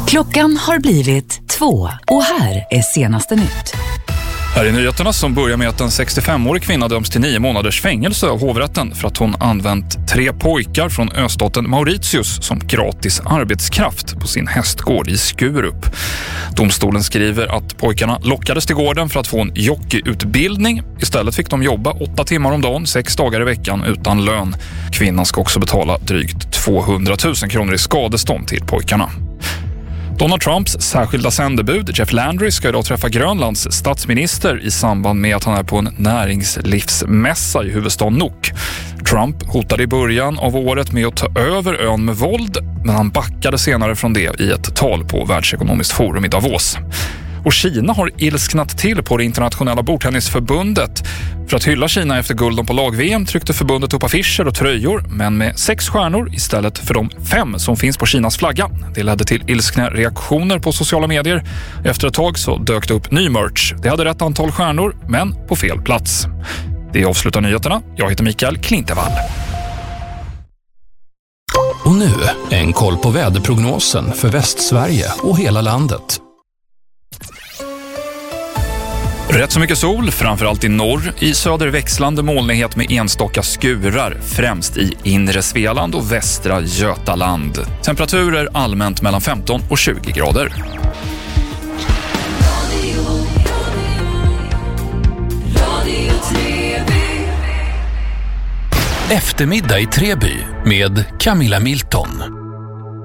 Klockan har blivit 2 och här är senaste nytt. Här är nyheterna som börjar med att en 65-årig kvinna döms till 9 månaders fängelse av hovrätten för att hon använt 3 pojkar från östaten Mauritius som gratis arbetskraft på sin hästgård i Skurup. Domstolen skriver att pojkarna lockades till gården för att få en jockeyutbildning. Istället fick de jobba 8 timmar om dagen, 6 dagar i veckan utan lön. Kvinnan ska också betala drygt 200 000 kronor i skadestånd till pojkarna. Donald Trumps särskilda sändebud Jeff Landry ska idag träffa Grönlands statsminister i samband med att han är på en näringslivsmässa i huvudstaden Nuuk. Trump hotade i början av året med att ta över ön med våld, men han backade senare från det i ett tal på Världsekonomiskt forum i Davos. Och Kina har ilsknat till på det internationella bordtennisförbundet. För att hylla Kina efter gulden på lag-VM tryckte förbundet upp affischer och tröjor, men med 6 stjärnor istället för de 5 som finns på Kinas flagga. Det ledde till ilskna reaktioner på sociala medier. Efter ett tag så dök det upp ny merch. Det hade rätt antal stjärnor, men på fel plats. Det avslutar nyheterna. Jag heter Mikael Klintevall. Och nu en koll på väderprognosen för Västsverige och hela landet. Rätt så mycket sol, framförallt i norr. I söder växlande molnighet med enstaka skurar, främst i inre Svealand och västra Götaland. Temperaturer allmänt mellan 15 och 20 grader. Eftermiddag i Treby med Camilla Milton.